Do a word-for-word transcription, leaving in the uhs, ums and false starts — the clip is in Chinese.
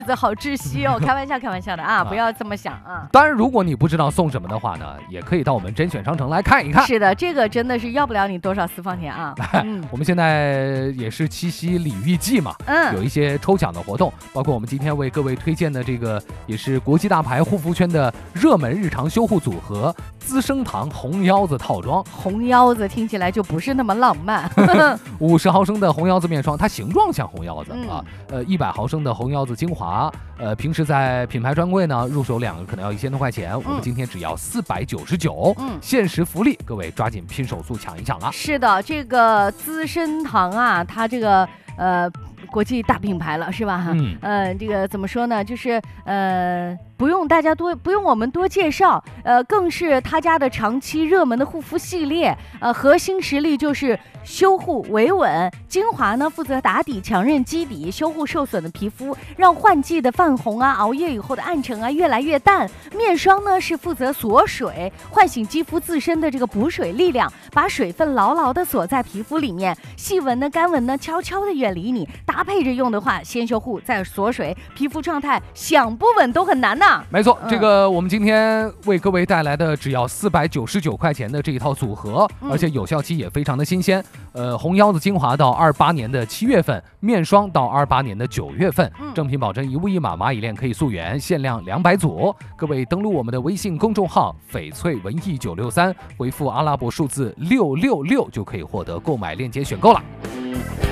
这好窒息哦！开玩笑，开玩笑的啊，不要这么想啊。 当然，如果你不知道送什么的话呢，也可以到我们甄选商城来看一看。 是的，这个真的是要不了你多少私房钱啊。 嗯，我们现在也是七夕礼遇季嘛，嗯，有一些抽奖的活动，包括我们今天为各位推荐的这个，也是国际大牌护肤圈的热门日常修护组合——资生堂红腰子套装。 红腰子听起来就不是那么浪漫。 五十毫升的红腰子面霜，它形状像红腰子、嗯、啊。呃，一百毫升的红腰子精华，呃，平时在品牌专柜呢，入手两个可能要一千多块钱，嗯、我们今天只要四百九十九，嗯，限时福利，各位抓紧拼手速抢一抢啊！ 是的，这个资生堂啊，它这个呃国际大品牌了，是吧？嗯，呃，这个怎么说呢？就是呃。不用大家多，不用我们多介绍，呃，更是他家的长期热门的护肤系列，呃，核心实力就是修护维稳，精华呢负责打底强韧基底，修护受损的皮肤，让换季的泛红啊、熬夜以后的暗沉啊越来越淡。面霜呢是负责锁水，唤醒肌肤自身的这个补水力量，把水分牢牢的锁在皮肤里面，细纹呢、干纹呢悄悄的远离你。搭配着用的话，先修护再锁水，皮肤状态想不稳都很难呐。 没错，这个我们今天为各位带来的只要四百九十九块钱的这一套组合，而且有效期也非常的新鲜。呃，红腰子精华到二八年的七月份，面霜到二八年的九月份，正品保证一物一码，蚂蚁链可以溯源，限量两百组。各位登录我们的微信公众号翡翠文艺九六三，回复阿拉伯数字六六六就可以获得购买链接选购了。